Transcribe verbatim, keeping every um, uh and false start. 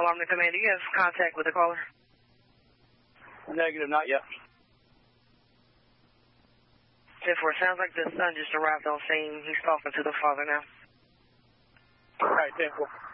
Alarm to command. Do you have contact with the caller? Negative, not yet. ten four, sounds like the son just arrived on scene. He's talking to the father now. All right, ten four.